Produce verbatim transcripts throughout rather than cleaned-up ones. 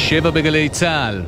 שבע בגלי צהל.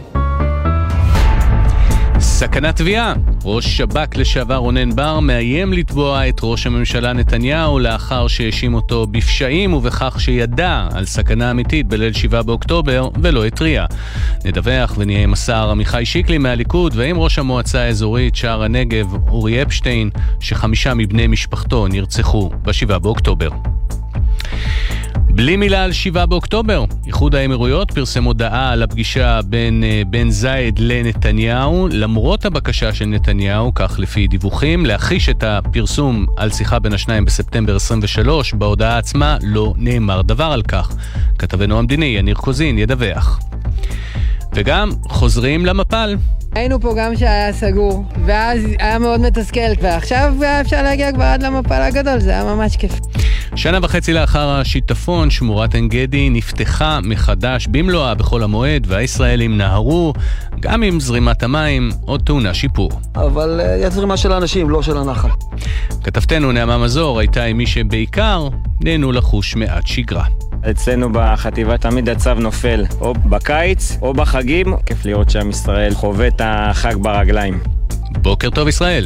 סכנת תביעה. ראש שב"כ לשעבר רונן בר מאיים לתבוע את ראש הממשלה נתניהו לאחר שהאשים אותו בפשעים ובכך שידע על סכנה אמיתית בליל שבעה באוקטובר ולא התריע. נדווח ונהיה עם השר עמיחי שיקלי מהליכוד ועם ראש המועצה האזורית שער הנגב אורי אפשטיין שחמישה מבני משפחתו נרצחו בשבעה באוקטובר. בלי מילה על שבעה באוקטובר, איחוד האמירויות פרסם הודעה על הפגישה בין בן זייד לנתניהו, למרות הבקשה של נתניהו, כך לפי דיווחים, להחיש את הפרסום על שיחה בין השניים בספטמבר עשרים ושלוש, בהודעה עצמה לא נאמר דבר על כך. כתבנו המדיני יניר קוזין ידווח. וגם חוזרים למפל. היינו פה גם שהיה סגור, ואז היה מאוד מתסכל, ועכשיו אפשר להגיע כבר עד למפל הגדול, זה היה ממש כיף. שנה וחצי לאחר השיטפון, שמורת עין גדי נפתחה מחדש במלואה בכל המועד, והישראלים נהרו, גם עם זרימת המים, עוד טעונה שיפור. אבל uh, יש זרימה של האנשים, לא של הנחל. כתבתנו נעמה מזור הייתה עם מי שבעיקר נהנו לחוש מעט שגרה. אצלנו בחטיבה תמיד הצו נופל, או בקיץ או בחגים. כיף לראות שעם ישראל חווה את החג ברגליים. בוקר טוב ישראל.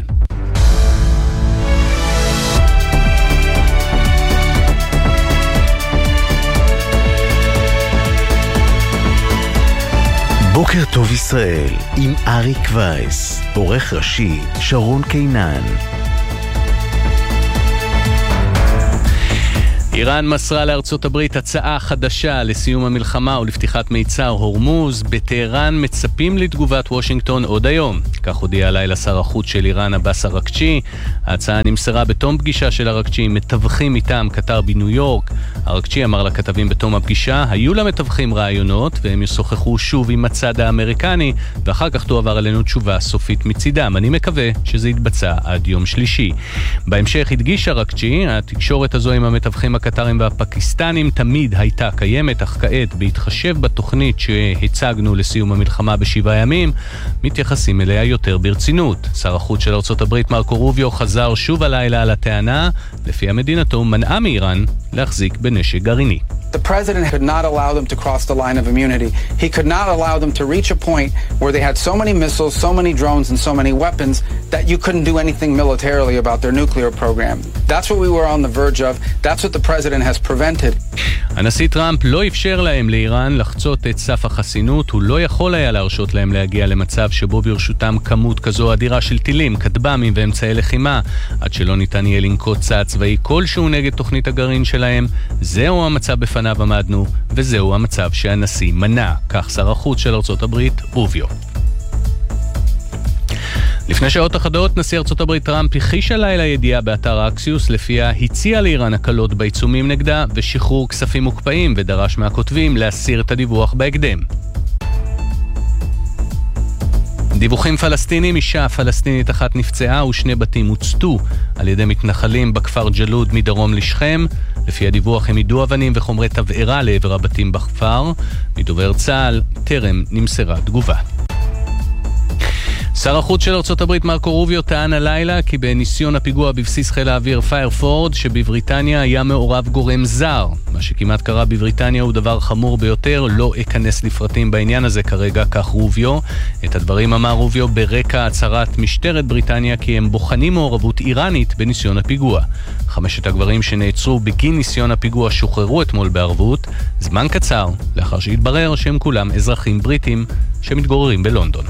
בוקר טוב ישראל עם אריק וייס, עורך ראשי שרון קינן. איראן מסרה לארצות הברית הצעה חדשה לסיום המלחמה ולפתיחת מיצר הורמוז. בטהרן מצפים לתגובת וושינגטון עוד היום. כך הודיע הלילה שר החוץ של איראן עבאס אראקצ'י. ההצעה נמסרה בתום פגישה של אראקצ'י עם מתווכים מטעם קטר בניו יורק. אראקצ'י אמר לכתבים בתום הפגישה, היו למתווכים רעיונות והם ישוחחו שוב עם הצד האמריקני ואחר כך תועבר אלינו תשובה סופית מצידם. אני מקווה שזה יתבצע עד יום שלישי. בהמשך הדגיש אראקצ'י, התקשורת הזו עם המתווכים הקטרים והפקיסטנים תמיד הייתה קיימת, אך כעת בהתחשב בתוכנית שהצגנו לסיום המלחמה בשבעה ימים, מתייחסים אליה יותר ברצינות. שר החוץ של ארצות הברית מרקו רוביו חזר שוב הלילה על הטענה, לפי המדינתו מנעה מאיראן להחזיק בנשק גרעיני. The president could not allow them to cross the line of immunity. He could not allow them to reach a point where they had so many missiles, so many drones, and so many weapons that you couldn't do anything militarily about their nuclear program. That's what we were on the verge of. That's what the president has prevented. הנשיא טראמפ לא אפשר להם לאיראן לחצות את סף החסינות. הוא לא יכול היה להרשות להם להגיע למצב שבו ברשותם כמות כזו אדירה של טילים, כטב"מים ואמצעי לחימה, עד שלא ניתן יהיה לנקוט צעד צבאי כלשהו נגד תוכנית הגרעין שלהם. זהו המצב בפניו עמדנו, וזהו המצב שהנשיא מנע, כך שר החוץ של ארצות הברית רוביו. לפני שעות אחדות, נשיא ארצות הברית טראמפ הכחיש הלילה ידיעה באתר אקסיוס, לפיה הציע לאיראן הקלות בעיצומים נגדה ושחרור כספים מוקפאים, ודרש מהכותבים להסיר את הדיווח בהקדם. דיווחים פלסטינים, אישה פלסטינית אחת נפצעה ושני בתים הוצתו על ידי מתנחלים בכפר ג'לוד מדרום לשכם. לפי הדיווח הם יידו אבנים וחומרי תבערה לעבר הבתים בכפר. מדובר צה"ל טרם נמסרה תגובה. שר החוץ של ארצות הברית מרקו רוביו טען הלילה כי בניסיון הפיגוע בבסיס חיל האוויר פיירפורד שבבריטניה היה מעורב גורם זר. מה שכמעט קרה בבריטניה הוא דבר חמור ביותר, לא אכנס לפרטים בעניין הזה כרגע, כך רוביו. את הדברים אמר רוביו ברקע הצהרת משטרת בריטניה כי הם בוחנים מעורבות איראנית בניסיון הפיגוע. חמשת הגברים שנעצרו בגין ניסיון הפיגוע שוחררו אתמול בערבות, זמן קצר לאחר שהתברר שהם כולם אזרחים בריטים שמתגוררים בלונדון.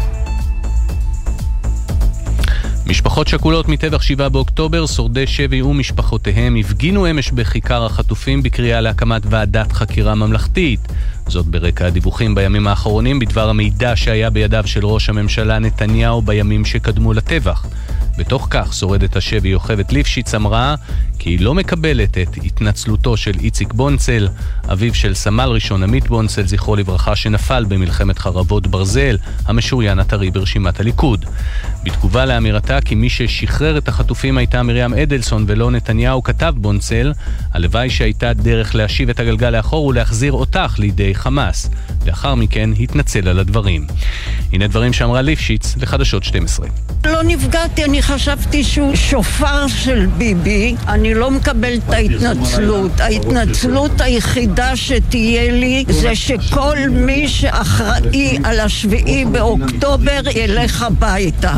משפחות שכולות מטבח שבעה באוקטובר, שורדי שבי ומשפחותיהם הפגינו אמש בכיכר החטופים בקריאה להקמת ועדת חקירה ממלכתית. זאת ברקע הדיווחים בימים האחרונים בדבר המידע שהיה בידיו של ראש הממשלה נתניהו בימים שקדמו לטבח. בתוך כך שורדת השבי יוכבד ליפשיץ אמרה כי היא לא מקבלת את התנצלותו של איציק בונצל, אביו של סמל ראשון עמית בונצל זכרו לברכה שנפל במלחמת חרבות ברזל, המשוריין הטרי ברשימת הליכוד. בתגובה לאמירתה כי מי ששחרר את החטופים הייתה מרים אדלסון ולא נתניהו, כתב בונצל, הלוואי שהייתה דרך להשיב את הגלגל לאחור ולהחזיר אותך לידי חמאס. לאחר מכן התנצל על הדברים. הנה דברים שאמרה ליפשיץ לחדשות שתים עשרה. לא נפגעתי, אני חשבתי שהוא שופר של ביבי. אני לא מקבל את ההתנצלות. ההתנצלות היחידה שתהיה לי זה שכל מי שאחראי על השביעי באוקטובר ילך הביתה.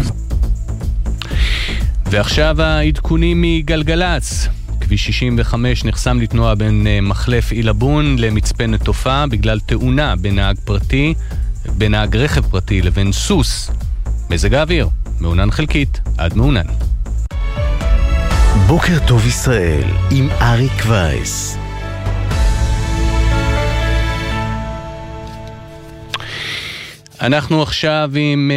ועכשיו העדכונים מגלגלץ. כביש שישים וחמש נחסם לתנועה בין מחלף אילבון למצפה נטופה בגלל תאונה בין נהג פרטי, בין נהג רכב פרטי לבין סוס. מזג האוויר, מעונן חלקית עד מעונן. בוקר טוב ישראל עם אריק וייס. אנחנו עכשיו עם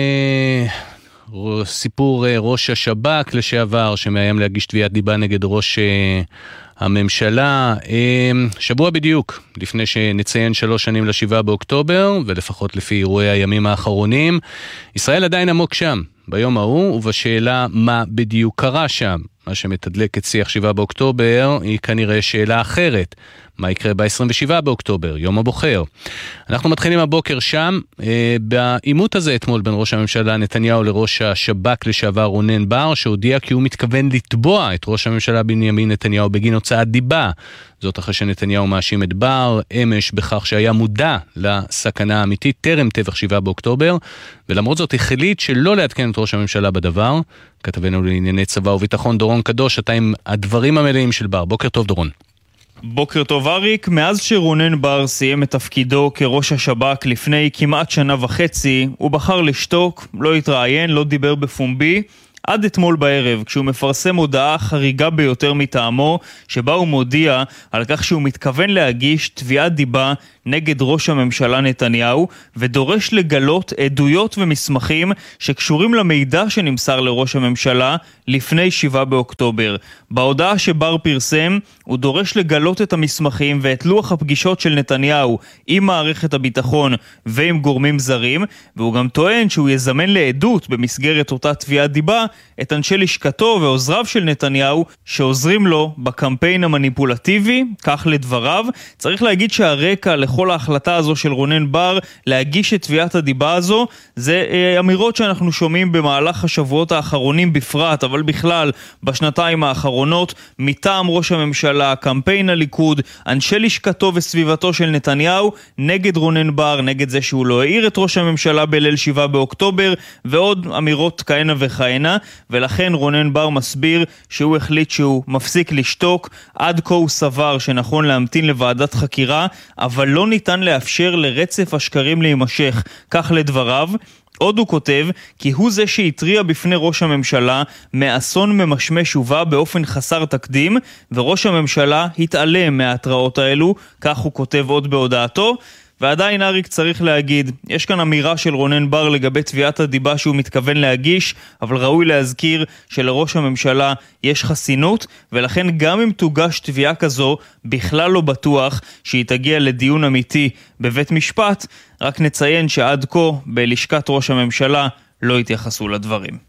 uh, סיפור uh, ראש השב"כ לשעבר שמאיים להגיש תביעת דיבה נגד ראש uh, הממשלה. Uh, שבוע בדיוק לפני שנציין שלוש שנים לשבעה באוקטובר, ולפחות לפי אירועי הימים האחרונים, ישראל עדיין עמוק שם ביום ההוא, ובשאלה מה בדיוק קרה שם. מה שמתדלק את שיח שבעה באוקטובר היא כנראה שאלה אחרת. מה יקרה ב-עשרים ושבעה באוקטובר, יום הבוחר? אנחנו מתחילים הבוקר שם, אה, בעימות הזה אתמול בין ראש הממשלה נתניהו לראש השב"כ לשעבר רונן בר, שהודיע כי הוא מתכוון לתבוע את ראש הממשלה בנימין נתניהו בגין הוצאת דיבה. זאת אחרי שנתניהו מאשים את בר אמש בכך שהיה מודע לסכנה האמיתית טרם טבח שבעה באוקטובר, ולמרות זאת החליט שלא לעדכן את ראש הממשלה בדבר. כתבנו לענייני צבא וביטחון דורון קדוש, אתה עם הדברים המלאים של בר. בוקר טוב דורון. בוקר טוב אריק. מאז שרונן בר סיים את תפקידו כראש השב"כ לפני כמעט שנה וחצי, הוא בחר לשתוק, לא התראיין, לא דיבר בפומבי, עד אתמול בערב, כשהוא מפרסם הודעה חריגה ביותר מטעמו, שבה הוא מודיע על כך שהוא מתכוון להגיש תביעת דיבה נגד ראש הממשלה נתניהו, ודורש לגלות עדויות ומסמכים שקשורים למידע שנמסר לראש הממשלה לפני שבעה באוקטובר. בהודעה שבר פרסם, הוא דורש לגלות את המסמכים ואת לוח הפגישות של נתניהו עם מערכת הביטחון ועם גורמים זרים, והוא גם טוען שהוא יזמן לעדות במסגרת אותה תביעת דיבה את אנשי לשכתו ועוזריו של נתניהו שעוזרים לו בקמפיין המניפולטיבי. כך לדבריו. צריך להגיד שהרקע לכל ההחלטה הזו של רונן בר להגיש את תביעת הדיבה הזו זה אה, אמירות שאנחנו שומעים במהלך השבועות האחרונים בפרט, אבל בכלל בשנתיים האחרונות, מטעם ראש הממשלה, קמפיין הליכוד, אנשי לשכתו וסביבתו של נתניהו נגד רונן בר, נגד זה שהוא לא העיר את ראש הממשלה בליל שבעה באוקטובר, ועוד אמירות כהנה וכהנה. ולכן רונן בר מסביר שהוא החליט שהוא מפסיק לשתוק. עד כה הוא סבר שנכון להמתין לוועדת חקירה, אבל לא ניתן לאפשר לרצף השקרים להימשך. כך לדבריו. עוד הוא כותב כי הוא זה שהטריע בפני ראש הממשלה מאסון ממשמש ובא באופן חסר תקדים, וראש הממשלה התעלם מההתראות האלו. כך הוא כותב עוד בהודעתו. ועדיין אריק צריך להגיד, יש כאן אמירה של רונן בר לגבי תביעת הדיבה שהוא מתכוון להגיש, אבל ראוי להזכיר שלראש הממשלה יש חסינות, ולכן גם אם תוגש תביעה כזו, בכלל לא בטוח שהיא תגיע לדיון אמיתי בבית משפט. רק נציין שעד כה בלשכת ראש הממשלה לא התייחסו לדברים.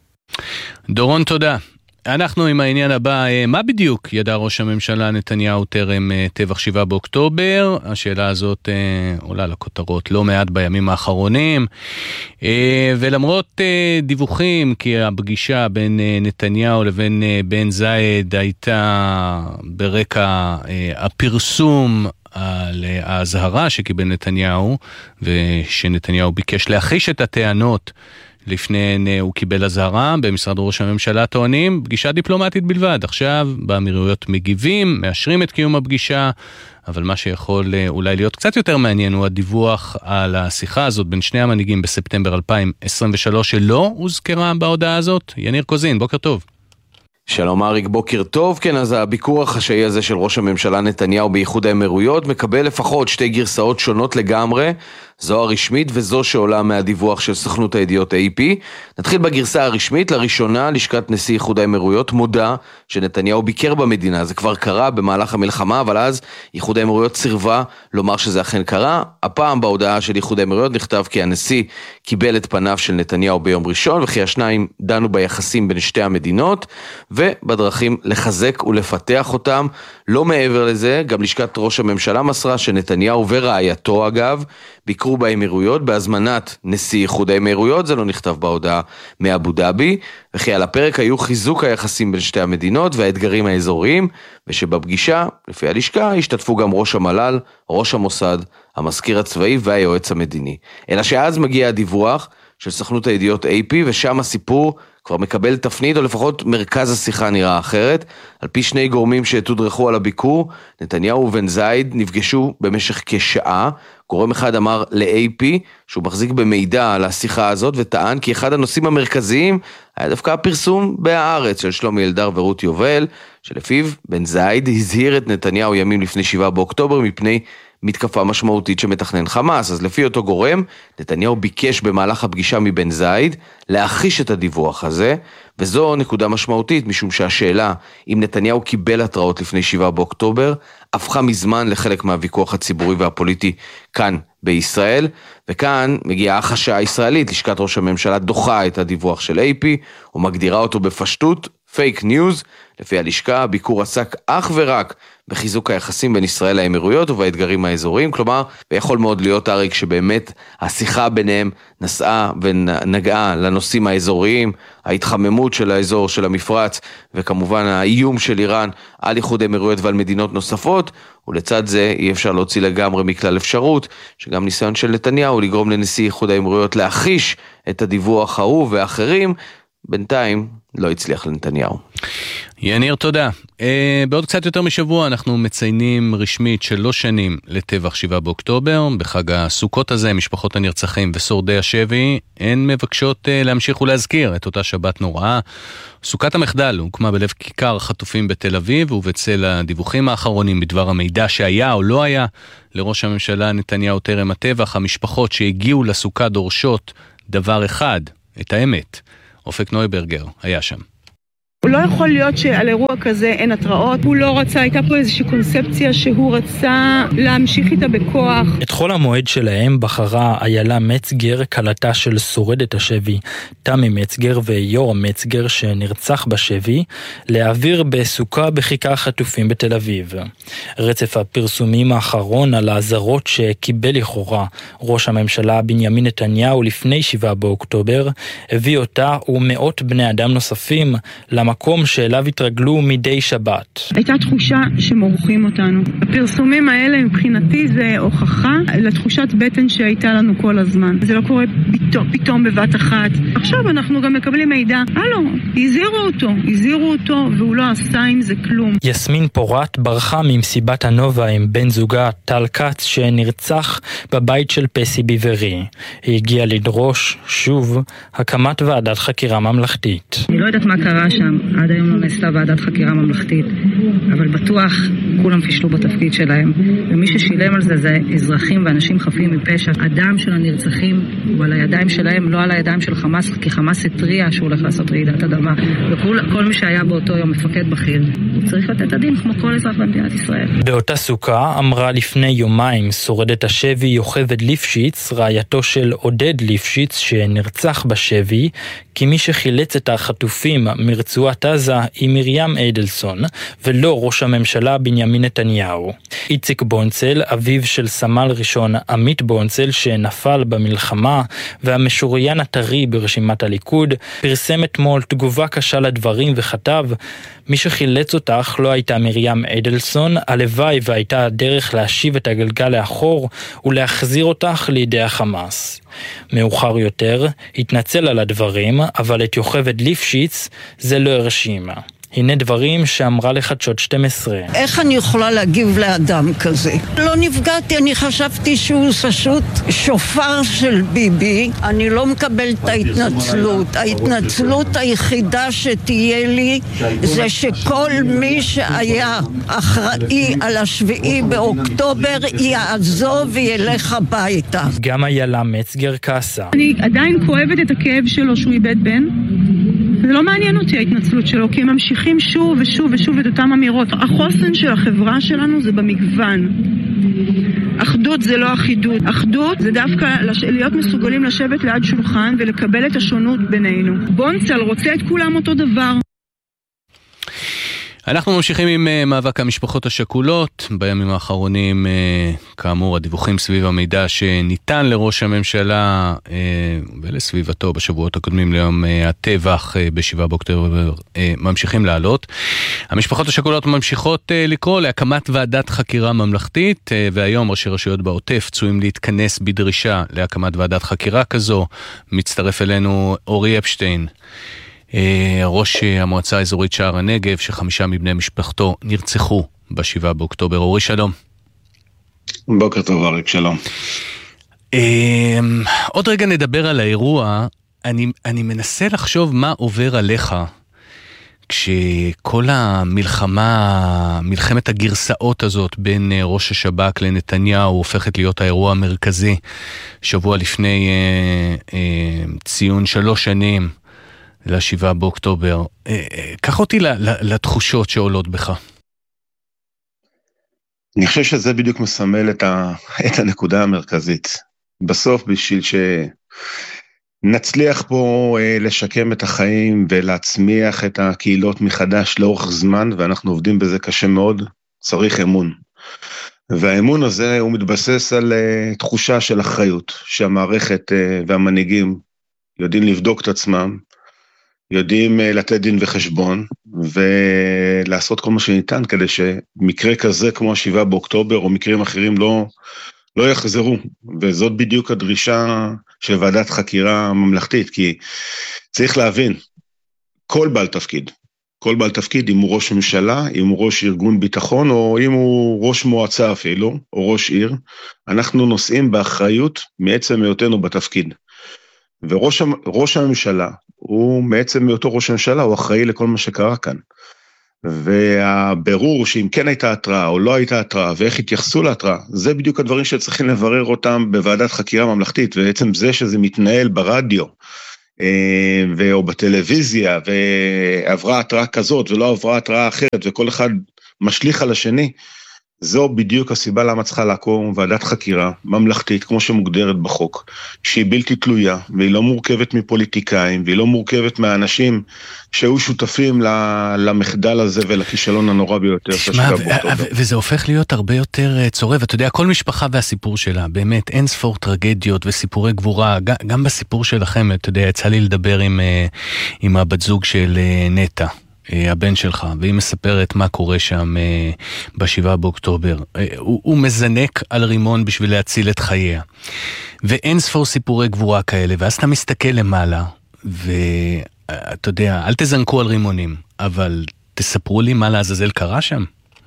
דורון, תודה. אנחנו עם העניין הבא, מה בדיוק ידע ראש הממשלה נתניהו טרם טבח שבעה באוקטובר? השאלה הזאת עולה לכותרות לא מעט בימים האחרונים, ולמרות דיווחים כי הפגישה בין נתניהו לבין בן זייד הייתה ברקע הפרסום על ההזהרה שקיבל נתניהו, ושנתניהו ביקש להחיש את הטענות לפני הוא קיבל הזהרה, במשרד ראש הממשלה טוענים פגישה דיפלומטית בלבד. עכשיו באמירויות מגיבים, מאשרים את קיום הפגישה, אבל מה שיכול אולי להיות קצת יותר מעניין הוא הדיווח על השיחה הזאת בין שני המנהיגים בספטמבר אלפיים עשרים ושלוש שלא הוזכרה בהודעה הזאת. יניר קוזין, בוקר טוב. שלום אריק, בוקר טוב. כן, אז הביקור החשאי הזה של ראש הממשלה נתניהו באיחוד האמירויות מקבל לפחות שתי גרסאות שונות לגמרי. זו הרשמית וזו שעולה מהדיווח של סוכנות הידיעות איי פי. נתחיל בגרסה הרשמית. לראשונה לשכת נשיא איחוד האמירויות מודה שנתניהו ביקר במדינה. זה כבר קרה במהלך המלחמה, אבל אז איחוד האמירויות סירבה לומר שזה אכן קרה. הפעם בהודעה של איחוד האמירויות נכתב כי הנשיא קיבל את פניו של נתניהו ביום ראשון, וכי השניים דנו ביחסים בין שתי המדינות ובדרכים לחזק ולפתח אותם. לא מעבר לזה, גם לשכת ראש הממשלה מסרה שנתניהו ורעייתו אגב ביקרו באמירויות בהזמנת נשיא איחוד האמירויות. זה לא נכתב בהודעה מאבו דאבי, וכי על הפרק היו חיזוק היחסים בין שתי המדינות והאתגרים האזוריים, ושבפגישה לפי הלשכה השתתפו גם ראש המל"ל, ראש המוסד, המזכיר הצבאי והיועץ המדיני. אלא שאז מגיע הדיווח של סוכנות הידיעות איי פי, ושם הסיפור כבר מקבל תפנית, או לפחות מרכז השיחה נראה אחרת. על פי שני גורמים שתודרכו על הביקור, נתניהו ובן זייד נפגשו במשך כשעה. גורם אחד אמר ל-איי פי שהוא מחזיק במידע על השיחה הזאת, וטען כי אחד הנושאים המרכזיים היה דווקא הפרסום בהארץ של שלומי אלדר ורות יובל, שלפיו בן זייד הזהיר את נתניהו ימים לפני שבעה באוקטובר מפני מתקפה משמעותית שמתכנן חמאס. אז לפי אותו גורם, נתניהו ביקש במהלך הפגישה מבן זייד להחיש את הדיווח הזה, וזו נקודה משמעותית, משום שהשאלה אם נתניהו קיבל התראות לפני שבעה באוקטובר, הפכה מזמן לחלק מהוויכוח הציבורי והפוליטי כאן בישראל, וכאן מגיעה החשה הישראלית. לשכת ראש הממשלה דוחה את הדיווח של איי פי, ומגדירה אותו בפשטות פייק ניוז. לפי הלשכה, הביקור עסק אך ורק בחיזוק היחסים בין ישראל לאמירויות ובאתגרים האזוריים. כלומר, ויכול מאוד להיות אריק שבאמת השיחה ביניהם נסעה ונגעה לנושאים האזוריים, ההתחממות של האזור של המפרץ, וכמובן האיום של איראן על איחוד האמירויות ועל מדינות נוספות. ולצד זה אי אפשר להוציא לגמרי מכלל אפשרות שגם ניסיון של נתניהו לגרום לנשיא איחוד האמירויות להחיש את הדיווח ההוא ואחרים, בינתיים לא הצליח לנתניהו. יניר, תודה. אה, בעוד קצת יותר משבוע אנחנו מציינים רשמית שלוש שנים לטבח שבעה באוקטובר. בחג הסוכות הזה משפחות הנרצחים ושורדי השבי הן מבקשות אה, להמשיך ולהזכיר את אותה שבת נוראה. סוכת המחדל הוקמה בלב כיכר חטופים בתל אביב, ובצל הדיווחים האחרונים בדבר המידע שהיה או לא היה לראש הממשלה נתניהו טרם הטבח, המשפחות שהגיעו לסוכה דורשות דבר אחד, את האמת. אופק נויברגר היה שם. הוא לא יכול להיות שעל אירוע כזה אין התראות. הוא לא רצה, הייתה פה איזושהי קונספציה שהוא רצה להמשיך איתה בכוח. את חול המועד שלהם בחרה איילה מצגר, קלטה של שורדת השבי תמי מצגר ויורם מצגר שנרצח בשבי, להעביר בסוכה בכיכר חטופים בתל אביב. רצף הפרסומים האחרון על האזהרות שקיבל לכאורה ראש הממשלה בנימין נתניהו לפני שבעה באוקטובר הביא אותה ומאות בני אדם נוספים למקום שאליו התרגלו מדי שבת. הייתה תחושה שמורחים אותנו. הפרסומים האלה מבחינתי זה הוכחה לתחושת בטן שהייתה לנו כל הזמן. זה לא קורה פתאום, פתאום בבת אחת. עכשיו אנחנו גם מקבלים מידע, הלו, הזהירו אותו, הזהירו אותו והוא לא עשה עם זה כלום. יסמין פורת ברחה ממסיבת הנובה עם בן זוגה טל קץ שנרצח בבית של פסי ביברי. היא הגיעה לדרוש שוב הקמת ועדת חקירה ממלכתית. אני לא יודעת מה קרה שם. עד היום לא נעשתה ועדת חקירה ממלכתית, אבל בטוח כולם פישלו בתפקיד שלהם, ומי ששילם על זה זה אזרחים ואנשים חפים מפשע. הדם של הנרצחים הוא על הידיים שלהם, לא על הידיים של חמאס, כי חמאס התריע שהוא הולך לעשות רעידת אדמה, וכל מי שהיה באותו יום מפקד בכיר, הוא צריך לתת הדין כמו כל אזרח במדינת ישראל. באותה סוכה אמרה לפני יומיים שורדת השבי יוכבד ליפשיץ, רעייתו של עודד ליפשיץ שנרצח בשבי, כי מי שחילץ את החטופים מרצועת עזה היא מרים אדלסון, ולא ראש הממשלה בנימין נתניהו. איציק בונצל, אביו של סמל ראשון עמית בונצל שנפל במלחמה, והמשוריין הטרי ברשימת הליכוד, פרסם אתמול תגובה קשה לדברים וכתב, מי שחילץ אותך לא הייתה מרים אדלסון, הלוואי והייתה הדרך להשיב את הגלגל לאחור ולהחזיר אותך לידי החמאס. מאוחר יותר התנצל על הדברים, אבל את יוכבד ליפשיץ זה לא הרשים. הנה דברים שאמרה לחדשות שתים עשרה. איך אני יכולה להגיב לאדם כזה? לא נפגעתי, אני חשבתי שהוא פשוט שופר של ביבי. אני לא מקבל את ההתנצלות. ההתנצלות היחידה שתהיה לי זה שכל מי שהיה אחראי על השביעי באוקטובר יעזוב וילך הביתה. גם איילה מצגר כעסה. אני עדיין כואבת את הכאב שלו שהוא איבד בן. זה לא מעניין אותי ההתנצלות שלו, כי הם ממשיכים שוב ושוב ושוב את אותם אמירות. החוסן של החברה שלנו זה במגוון. אחדות זה לא אחידות. אחדות זה דווקא להיות מסוגלים לשבת ליד שולחן ולקבל את השונות בינינו. בונצל רוצה את כולם אותו דבר. אנחנו ממשיכים עם מאבק המשפחות השכולות. בימים האחרונים, כאמור, הדיווחים סביב המידע שניתן לראש הממשלה ולסביבתו בשבועות הקודמים ליום הטבח בשבעה באוקטובר ממשיכים לעלות. המשפחות השכולות ממשיכות לקרוא להקמת ועדת חקירה ממלכתית, והיום ראשי רשויות בעוטף צויים להתכנס בדרישה להקמת ועדת חקירה כזו. מצטרף אלינו אורי אפשטיין, ראש המועצה האזורית שער הנגב, שחמישה מבני משפחתו נרצחו בשבעה באוקטובר. אורי, שלום. בוקר טוב אריק, שלום. עוד רגע נדבר על האירוע. אני, אני מנסה לחשוב מה עובר עליך כשכל המלחמה, מלחמת הגרסאות הזאת בין ראש השב"כ לנתניהו הופכת להיות האירוע המרכזי שבוע לפני אה, אה, ציון שלוש שנים לשבעה באוקטובר. קח אותי לתחושות שעולות בך. אני חושב שזה בדיוק מסמל את, ה, את הנקודה המרכזית. בסוף, בשביל שנצליח פה לשקם את החיים ולהצמיח את הקהילות מחדש לאורך זמן, ואנחנו עובדים בזה קשה מאוד, צריך אמון. והאמון הזה הוא מתבסס על תחושה של אחריות, שהמערכת והמנהיגים יודעים לבדוק את עצמם, יודעים לתת דין וחשבון, ולעשות כל מה שניתן, כדי שמקרה כזה כמו השבעה באוקטובר, או מקרים אחרים לא, לא יחזרו. וזאת בדיוק הדרישה של ועדת חקירה ממלכתית, כי צריך להבין, כל בעל תפקיד, כל בעל תפקיד, אם הוא ראש ממשלה, אם הוא ראש ארגון ביטחון, או אם הוא ראש מועצה אפילו, או ראש עיר, אנחנו נושאים באחריות מעצם היותנו בתפקיד. וראש ראש הממשלה, הוא מעצם מאותו ראש הממשלה, הוא אחראי לכל מה שקרה כאן. והבירור שאם כן הייתה התראה או לא הייתה התראה, ואיך התייחסו להתראה, זה בדיוק הדברים שצריכים לברר אותם בוועדת חקירה ממלכתית, ובעצם זה שזה מתנהל ברדיו, או בטלוויזיה, ועברה התראה כזאת ולא עברה התראה אחרת, וכל אחד משליך על השני, זו בדיוק הסיבה למה צריכה לקום ועדת חקירה ממלכתית, כמו שמוגדרת בחוק, שהיא בלתי תלויה, והיא לא מורכבת מפוליטיקאים, והיא לא מורכבת מהאנשים שהיו שותפים למחדל הזה ולכישלון הנורא ביותר. תשמע, וזה הופך להיות הרבה יותר צורב. אתה יודע, כל משפחה והסיפור שלה, באמת, אין ספור טרגדיות וסיפורי גבורה, גם בסיפור שלכם, אתה יודע, יצא לי לדבר עם, עם הבת זוג של נטע. הבן שלך, והיא מספרת מה קורה שם בשבעה באוקטובר. הוא, הוא מזנק על רימון בשביל להציל את חייה. ואין ספור סיפורי גבורה כאלה, ואז אתה מסתכל למעלה, ואתה יודע, אל תזנקו על רימונים, אבל תספרו לי מה לעזאזל קרה שם.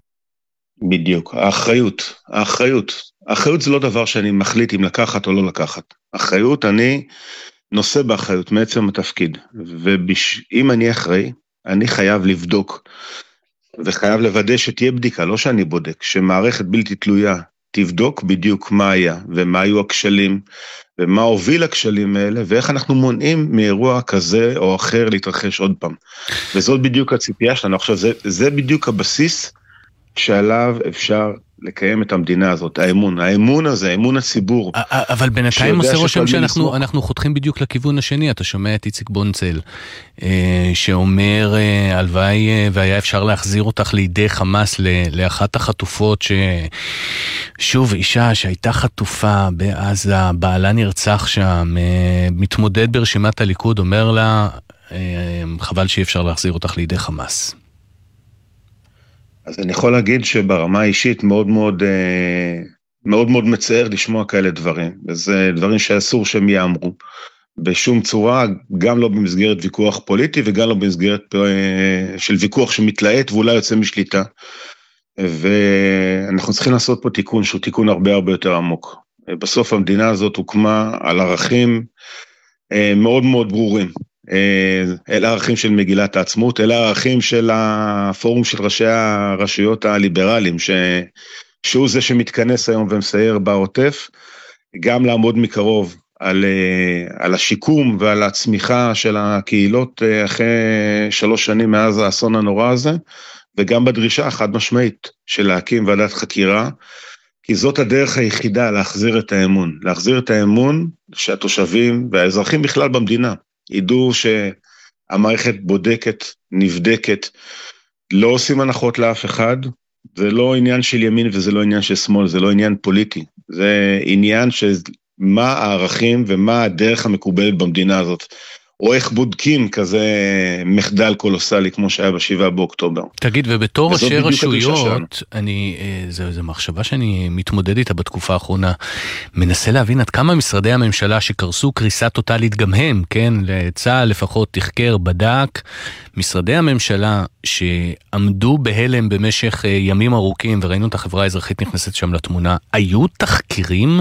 בדיוק, האחריות, האחריות. האחריות זה לא דבר שאני מחליט אם לקחת או לא לקחת. האחריות, אני נושא באחריות מעצם התפקיד, ואם אני אחראי, אני חייב לבדוק, וחייב לוודא שתהיה בדיקה, לא שאני בודק, שמערכת בלתי תלויה תבדוק בדיוק מה היה, ומה היו הכשלים, ומה הוביל הכשלים האלה, ואיך אנחנו מונעים מאירוע כזה או אחר להתרחש עוד פעם. וזאת בדיוק הציפייה שלנו. עכשיו, זה, זה בדיוק הבסיס שעליו אפשר לקיים את המדינה הזאת, האמון, האמון הזה, האמון הציבור. אבל בינתיים עושה רושם שאנחנו אנחנו חותכים בדיוק לכיוון השני. אתה שומע את איציק בונצל, שאומר, הלוואי והיה אפשר להחזיר אותך לידי חמאס, לאחת החטופות, ששוב, אישה שהייתה חטופה בעזה, בעלה נרצח שם, מתמודד ברשימת הליכוד, אומר לה, חבל שאי אפשר להחזיר אותך לידי חמאס. אז אני יכול להגיד שברמה האישית מאוד מאוד, מאוד מאוד מצער לשמוע כאלה דברים, וזה דברים שאסור שהם יאמרו, בשום צורה, גם לא במסגרת ויכוח פוליטי, וגם לא במסגרת של ויכוח שמתלהט ואולי יוצא משליטה. ואנחנו צריכים לעשות פה תיקון, שהוא תיקון הרבה הרבה יותר עמוק. בסוף המדינה הזאת הוקמה על ערכים מאוד מאוד ברורים. אלה ערכים של מגילת העצמאות, אלה ערכים של הפורום של ראשי הרשויות הליברליים, ש... שהוא זה שמתכנס היום ומסייר בעוטף, גם לעמוד מקרוב על, על השיקום ועל הצמיחה של הקהילות אחרי שלוש שנים מאז האסון הנורא הזה, וגם בדרישה חד משמעית של להקים ועדת חקירה, כי זאת הדרך היחידה להחזיר את האמון, להחזיר את האמון שהתושבים והאזרחים בכלל במדינה, ידעו שהמערכת בודקת, נבדקת, לא עושים הנחות לאף אחד, זה לא עניין של ימין וזה לא עניין של שמאל, זה לא עניין פוליטי, זה עניין של מה הערכים ומה הדרך המקובלת במדינה הזאת, או איך בודקים כזה מחדל קולוסלי כמו שהיה בשבעה באוקטובר. תגיד, ובתור ראשי רשויות, אני, זו, זו מחשבה שאני מתמודד איתה בתקופה האחרונה, מנסה להבין עד כמה משרדי הממשלה שקרסו קריסה טוטלית גם הם, כן, לצה"ל לפחות תחקר, בדק, משרדי הממשלה שעמדו בהלם במשך ימים ארוכים, וראינו את החברה האזרחית נכנסת שם לתמונה, היו תחקירים?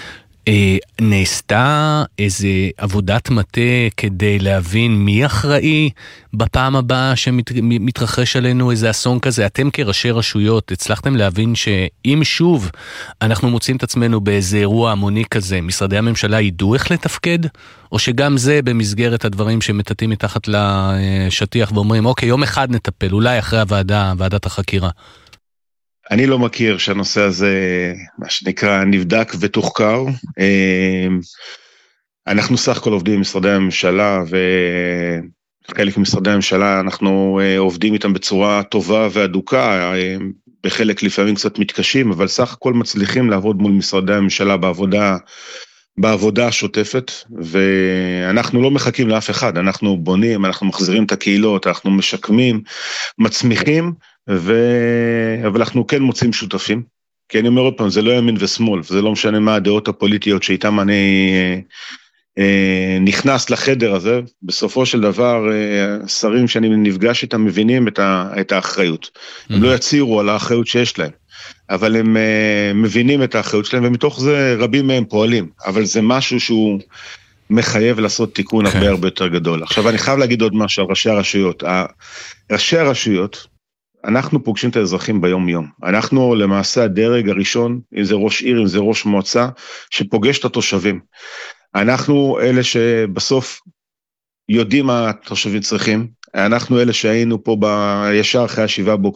נעשתה איזה עבודת מטה כדי להבין מי אחראי בפעם הבאה שמתרחש עלינו איזה אסון כזה? אתם כראשי רשויות הצלחתם להבין שאם שוב אנחנו מוצאים את עצמנו באיזה אירוע המוני כזה, משרדי הממשלה ידעו איך לתפקד? או שגם זה במסגרת הדברים שמטאטים מתחת לשטיח ואומרים אוקיי, יום אחד נטפל, אולי אחרי הוועדה, ועדת החקירה? אני לא מכיר שהנושא הזה, מה שנקרא, נבדק ותוחקר. אנחנו סך הכל עובדים עם משרדי הממשלה, וחלק ממשרדי הממשלה אנחנו עובדים איתם בצורה טובה ואדוקה, בחלק לפעמים קצת מתקשים, אבל סך הכל מצליחים לעבוד מול משרדי הממשלה בעבודה, בעבודה השוטפת, ואנחנו לא מחכים לאף אחד, אנחנו בונים, אנחנו מחזירים את הקהילות, אנחנו משקמים, מצמיחים, ו... אבל אנחנו כן מוצאים שותפים, כי אני אומר עוד פעם, זה לא ימין ושמאל, זה לא משנה מה הדעות הפוליטיות שאיתם אני אה, נכנס לחדר הזה, בסופו של דבר, אה, שרים שאני נפגש איתם מבינים את, ה... את האחריות, mm-hmm. הם לא יצירו על האחריות שיש להם, אבל הם אה, מבינים את האחריות שלהם, ומתוך זה רבים מהם פועלים, אבל זה משהו שהוא מחייב לעשות תיקון okay. הרבה הרבה יותר גדול. עכשיו אני חייב להגיד עוד משהו על ראשי הרשויות, ראשי הרשויות, אנחנו פוגשים את האזרחים ביום יום. אנחנו למעשה הדרג הראשון, אם זה ראש עיר, אם זה ראש מועצה, שפוגש את התושבים. אנחנו אלה שבסוף יודעים מה התושבים צריכים, אנחנו אלה שהיינו פה בישר אחרי השבעה באוקטובר,